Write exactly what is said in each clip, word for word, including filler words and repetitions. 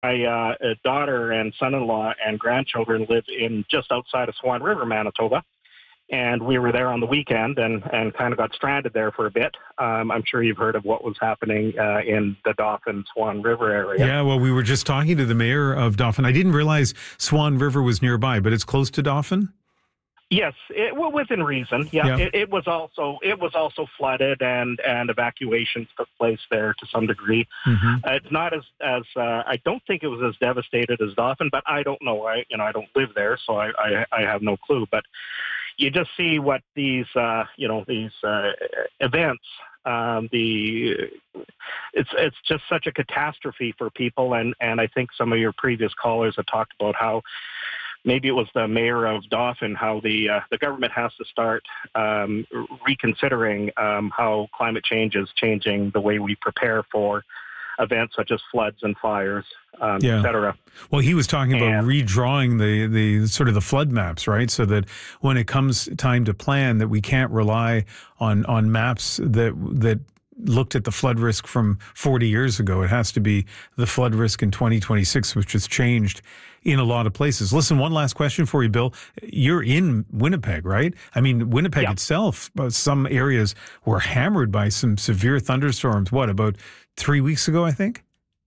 My uh, daughter and son-in-law and grandchildren live in just outside of Swan River, Manitoba. And we were there on the weekend and, and kind of got stranded there for a bit. Um, I'm sure you've heard of what was happening uh, in the Dauphin Swan River area. Yeah, well, we were just talking to the mayor of Dauphin. I didn't realize Swan River was nearby, but it's close to Dauphin? Yes, it, well, within reason. Yeah, Yeah. It, it was also it was also flooded, and, and evacuations took place there to some degree. Mm-hmm. Uh, it's not as as uh, I don't think it was as devastated as Dauphin, but I don't know. I you know I don't live there, so I I, I have no clue. But you just see what these uh, you know these uh, events. Um, the it's it's just such a catastrophe for people, and, and I think some of your previous callers have talked about how. Maybe it was the mayor of Dauphin, how the uh, the government has to start um, reconsidering um, how climate change is changing the way we prepare for events such as floods and fires, um, Yeah. et cetera. Well, he was talking about And- redrawing the, the sort of the flood maps, right? So that when it comes time to plan, that we can't rely on on maps that that looked at the flood risk from forty years ago. It has to be the flood risk in twenty twenty-six, which has changed in a lot of places. Listen, one last question for you, Bill. You're in Winnipeg, right? I mean, Winnipeg Yeah. itself, uh, some areas were hammered by some severe thunderstorms. What, about three weeks ago, I think?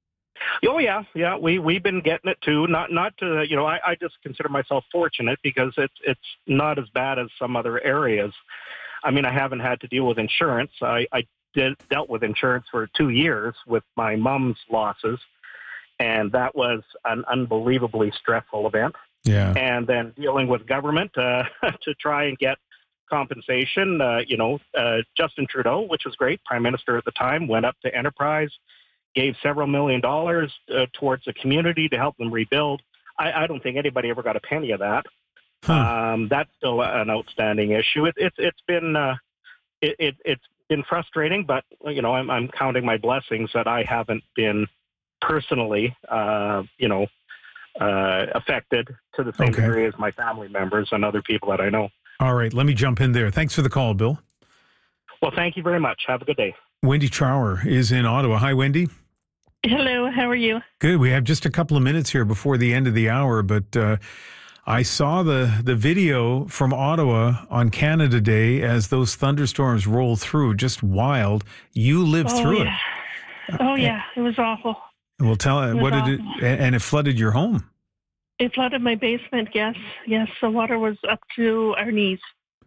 Oh yeah, yeah. We we've been getting it too. Not not to you know. I, I just consider myself fortunate because it's it's not as bad as some other areas. I mean, I haven't had to deal with insurance. I, I did dealt with insurance for two years with my mom's losses, and that was an unbelievably stressful event. Yeah. And then dealing with government uh, to try and get compensation. Uh, you know, uh, Justin Trudeau, which was great, Prime Minister at the time, went up to Enterprise, gave several million dollars uh, towards the community to help them rebuild. I, I don't think anybody ever got a penny of that. Huh. Um, that's still an outstanding issue. It, it, it's been uh, it, it, it's been frustrating, but you know, I'm, I'm counting my blessings that I haven't been personally, uh, you know, uh, affected to the same Okay. degree as my family members and other people that I know. All right, let me jump in there. Thanks for the call, Bill. Well, thank you very much. Have a good day. Wendy Trower is in Ottawa. Hi, Wendy. Hello, how are you? Good. We have just a couple of minutes here before the end of the hour, but uh, I saw the, the video from Ottawa on Canada Day as those thunderstorms roll through. Just wild. You lived oh, through yeah. Oh, yeah. It was awful. it. Well, tell It was what did it, awful. and it flooded your home. It flooded my basement, yes. Yes, the water was up to our knees.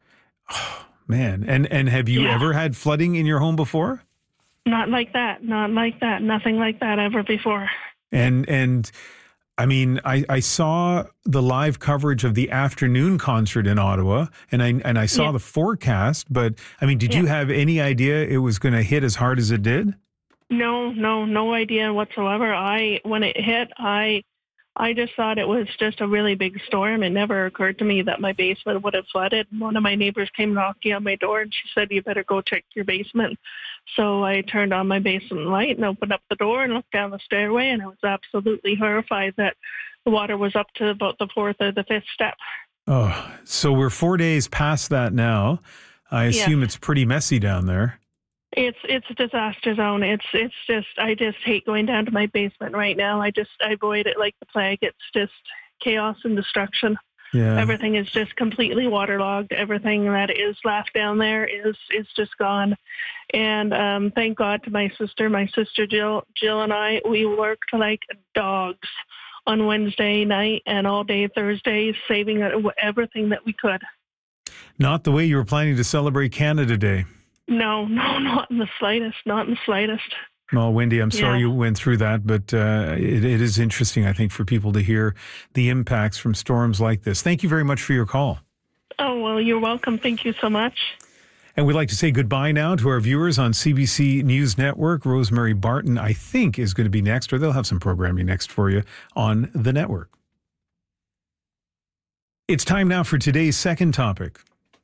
Man, and and have you Yeah. ever had flooding in your home before? Not like that. Not like that. Nothing like that ever before. And and I mean, I, I saw the live coverage of the afternoon concert in Ottawa, and I and I saw Yeah. the forecast. But I mean, did you Yeah. have any idea it was going to hit as hard as it did? No, no, no idea whatsoever. I when it hit, I I just thought it was just a really big storm. It never occurred to me that my basement would have flooded. One of my neighbors came knocking on my door and she said, "You better go check your basement." So I turned on my basement light and opened up the door and looked down the stairway, and I was absolutely horrified that the water was up to about the fourth or the fifth step. Oh, so we're four days past that now. I Yeah. assume it's pretty messy down there. It's it's a disaster zone. It's it's just I just hate going down to my basement right now. I just I avoid it like the plague. It's just chaos and destruction. Yeah. Everything is just completely waterlogged. Everything that is left down there is is just gone. And um, thank God to my sister. My sister Jill, Jill and I, we worked like dogs on Wednesday night and all day Thursday, saving everything that we could. Not the way you were planning to celebrate Canada Day. No, no, not in the slightest. Not in the slightest. Well, Wendy, I'm sorry Yeah. you went through that, but uh, it, it is interesting, I think, for people to hear the impacts from storms like this. Thank you very much for your call. Oh, well, you're welcome. Thank you so much. And we'd like to say goodbye now to our viewers on C B C News Network. Rosemary Barton, I think, is going to be next, or they'll have some programming next for you on the network. It's time now for today's second topic.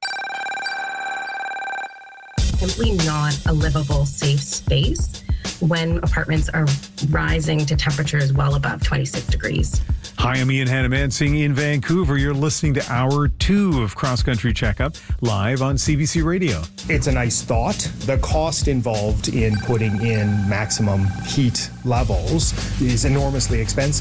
Simply not a livable, safe space when apartments are rising to temperatures well above twenty-six degrees. Hi, I'm Ian Hannamansing in Vancouver. You're listening to Hour two of Cross Country Checkup live on C B C Radio. It's a nice thought. The cost involved in putting in maximum heat levels is enormously expensive.